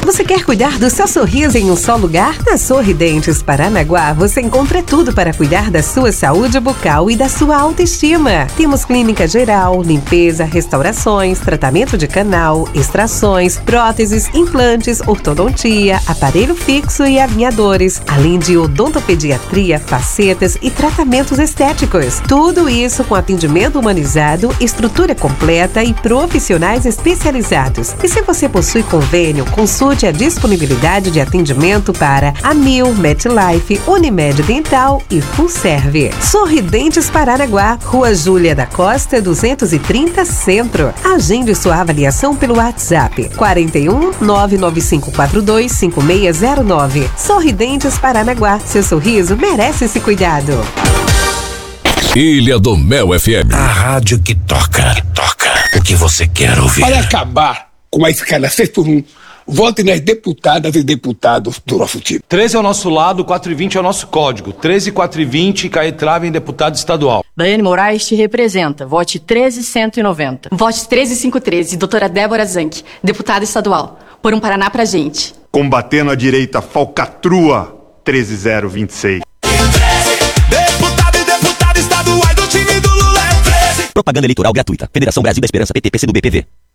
Você quer cuidar do seu sorriso em um só lugar? Na Sorridentes Paranaguá, você encontra tudo para cuidar da sua saúde bucal e da sua autoestima. Temos clínica geral, limpeza, restaurações, tratamento de canal, extrações, próteses, implantes, ortodontia, aparelho fixo e alinhadores, além de odontopediatria, facetas e tratamentos estéticos. Tudo isso com atendimento humanizado, estrutura completa e profissionais especializados. E se você possui convênio, consulte a disponibilidade de atendimento para Amil, MetLife, Unimed Dental e Fullserve. Sorridentes Paranaguá, Rua Júlia da Costa, 230 Centro. Agende sua avaliação pelo WhatsApp 41 99542 5609. Sorridentes Paranaguá, seu sorriso merece esse cuidado. Ilha do Mel FM. A rádio que toca o que você quer ouvir. Para acabar com a escala 6x1, vote nas deputadas e deputados do nosso time. 13 é o nosso lado, 420 é o nosso código. 13 420, Caetrava em deputado estadual. Daiane Moraes te representa. Vote 13190. Vote 13513, doutora Débora Zanck, deputada estadual. Por um Paraná pra gente. Combatendo a direita falcatrua, 13026. Deputado e deputada estaduais do time do Lula é 13. Propaganda eleitoral gratuita. Federação Brasil da Esperança, PT, PCdoB, PV.